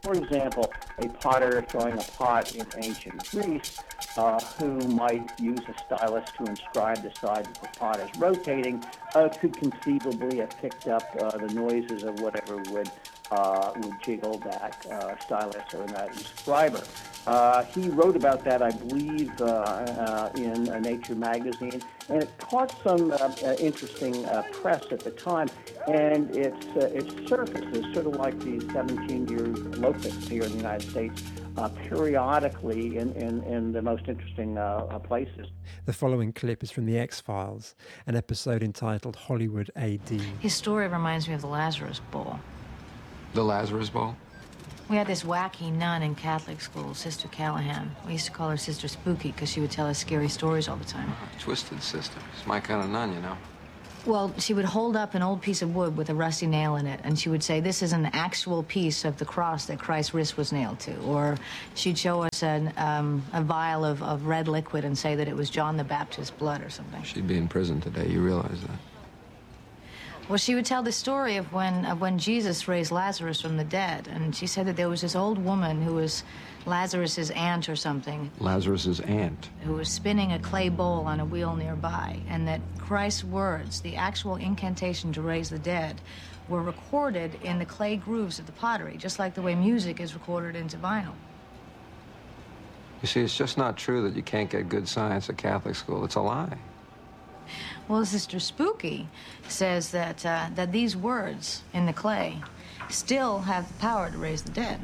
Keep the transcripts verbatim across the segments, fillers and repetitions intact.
For example, a potter throwing a pot in ancient Greece uh, who might use a stylus to inscribe the side that the pot is rotating uh, could conceivably have picked up uh, the noises of whatever would uh, would jiggle that uh, stylus or that inscriber. Uh, he wrote about that, I believe, uh, uh, in a Nature magazine, and it caught some uh, uh, interesting uh, press at the time. And its uh, its surface is sort of like the seventeen-year locusts here in the United States, uh, periodically in, in, in the most interesting uh, places. The following clip is from The X-Files, an episode entitled Hollywood A D. His story reminds me of the Lazarus Bowl. The Lazarus Bowl? We had this wacky nun in Catholic school, Sister Callahan. We used to call her Sister Spooky because she would tell us scary stories all the time. Oh, twisted sister. It's my kind of nun, you know. Well, she would hold up an old piece of wood with a rusty nail in it, and she would say, this is an actual piece of the cross that Christ's wrist was nailed to. Or she'd show us an, um, a vial of, of red liquid and say that it was John the Baptist's blood or something. She'd be in prison today, you realize that? Well, she would tell the story of when, of when Jesus raised Lazarus from the dead, and she said that there was this old woman who was Lazarus's aunt or something. Lazarus's aunt? Who was spinning a clay bowl on a wheel nearby, and that Christ's words, the actual incantation to raise the dead, were recorded in the clay grooves of the pottery, just like the way music is recorded into vinyl. You see, it's just not true that you can't get good science at Catholic school. It's a lie. Well, Sister Spooky says that, uh, that these words in the clay still have the power to raise the dead.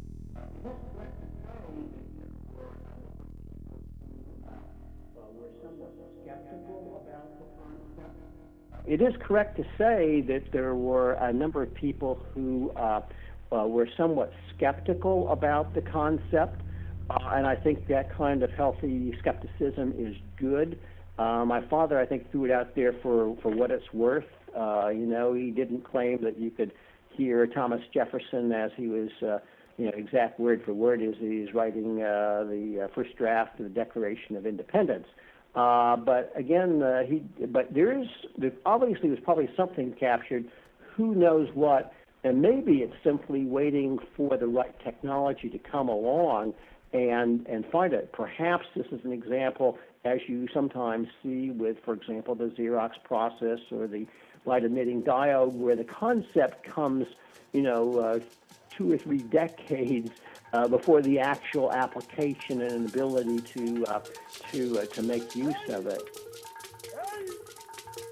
It is correct to say that there were a number of people who uh, uh, were somewhat skeptical about the concept, uh, and I think that kind of healthy skepticism is good. Uh, my father, I think, threw it out there for, for what it's worth. Uh, you know, he didn't claim that you could hear Thomas Jefferson as he was, uh, you know, exact word for word as he's writing uh, the uh, first draft of the Declaration of Independence. Uh, but again, uh, he. But there is there obviously was probably something captured. Who knows what? And maybe it's simply waiting for the right technology to come along and and find it. Perhaps this is an example, as you sometimes see with, for example, the Xerox process or the light emitting diode, where the concept comes, you know, uh, two or three decades uh, before the actual application and ability to uh, to uh, to make use of it.